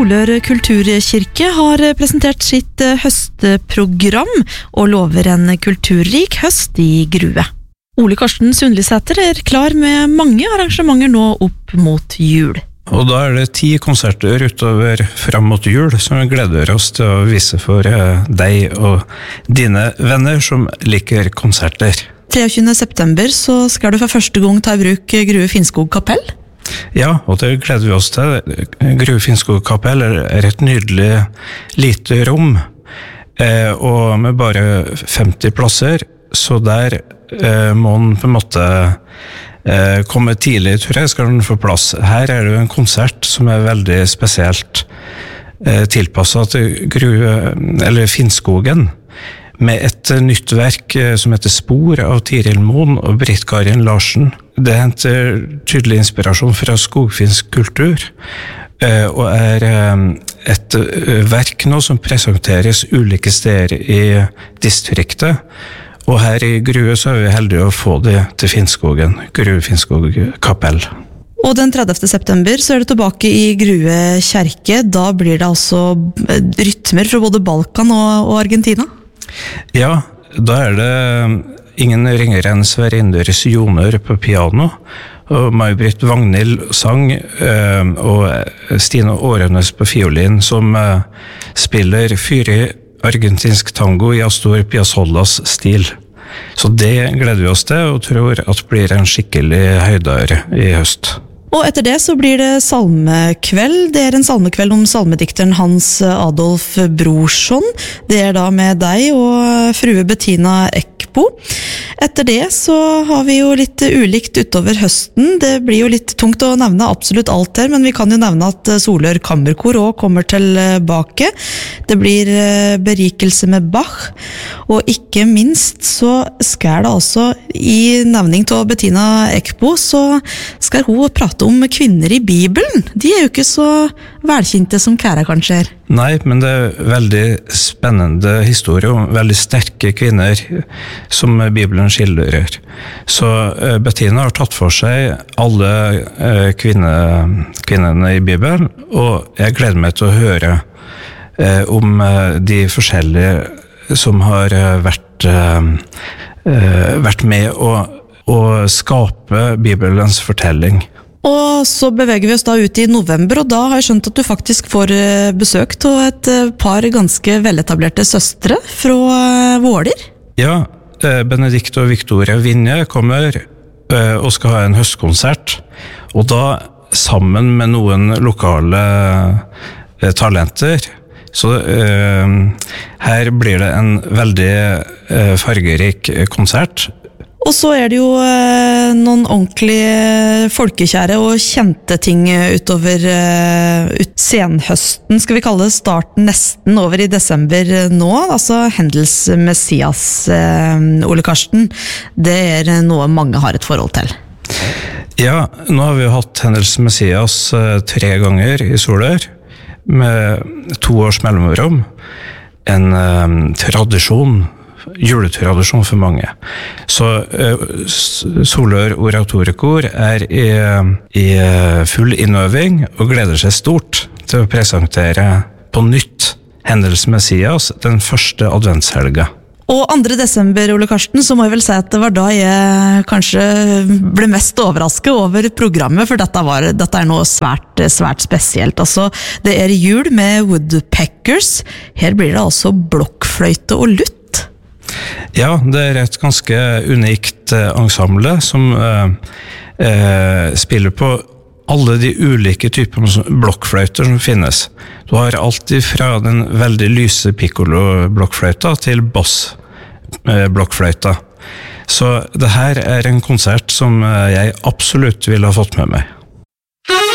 Solør kulturkirke har presentert sitt høstprogram og lover en kulturrik høst i Grue. Ole Karsten Sundlisæter klar med mange arrangementer nå opp mot jul. Og da det 10 konserter utover fram mot jul som vi gleder oss til å vise for deg og dine venner som liker konserter. 23. september så skal du for første gang ta i bruk Grue Finnskog kapell. Ja, og det gleder vi oss til. Grue Finnskog kapell er et nydelig lite rom, og med bare 50 plasser, så der må man på en måte komme tidlig, tror jeg, skal den få plass. Her er det jo en konsert som er veldig spesielt tilpasset til Grue, eller Finnskogen, med et nytt verk som heter Spor av Tiril Moen og Britt-Karin Larsen. Det henter tydelig inspirasjon fra skogfinsk kultur, og er et verk nå som presenteres ulike steder i distriktet. Og her i Grue så er vi heldige å få det til Finnskogen, Grue Finnskog kapell. Og den 30. september så er du tilbake i Grue kjerke. Da blir det altså rytmer fra både Balkan og Argentina? Ja, da er det ingen ringere enn Sverinders Joner på piano, og May-Britt Vagnhild sang, og Stine Årenes på fiolin, som spiller fyrig argentinsk tango i Astor Piazzollas stil. Så det gleder vi oss til, og tror at blir en skikkelig høydare i høst. Og etter det så blir det salmekveld. Det er en salmekveld om salmedikteren Hans Adolf Brorson. Det er da med deg og frue Bettina Ekbo. Etter det så har vi jo litt ulikt utover høsten. Det blir jo litt tungt å nevne absolutt alt her, men vi kan jo nevne at Solør Kammerkor også kommer tilbake. Det blir berikelse med Bach, og ikke minst så skal det altså i nevning til Bettina Ekbo, så skal hun prate om kvinner i Bibelen. De er jo ikke så velkjente som kære kanskje er. Nei, men det er veldig spennende historie om veldig sterke kvinner som Bibelen skildrer. Så Bettina har tatt for seg alle kvinnene i Bibelen, og jeg gleder meg til å høre om de forskjellige som har vært med å skape Bibelens fortelling. Og så beveger vi oss da ut i november, og da har jeg skjønt at du faktisk får besøk av et par ganske veletablerte søstre fra Våler. Ja, Benedikte og Victoria Vinje kommer og skal ha en høstkonsert, og da sammen med noen lokale talenter. Så her blir det en veldig fargerik konsert. Og så er det jo noen ordentlige folkekjære og kjente ting utover senhøsten, skal vi kalle det, starten nesten over i desember nå. Altså Hendels Messias, Ole Karsten, det er noe mange har et forhold til. Ja, nå har vi jo hatt Hendels Messias 3 ganger i Solør, med 2 års mellomrom. En tradisjon, juletradisjon for mange. Så Solør Oratorikor er i full innøving og gleder seg stort til å presentere på nytt Hendels Messias den første adventshelga. Og 2. desember, Ole Karsten, så må jeg vel si at det var da jeg kanskje ble mest overrasket over programmet, for dette er noe svært spesielt. Altså, det er jul med Woodpeckers. Her blir det altså blokkfløyte og lutt. Ja, det er et ganske unikt ensemble som spiller på alle de ulike typer blokkfløyter som finnes. Du har alt fra den veldig lyse piccolo-blokkfløyta til bass-blokkfløyta. Så det her er en konsert som jeg absolutt ville ha fått med meg.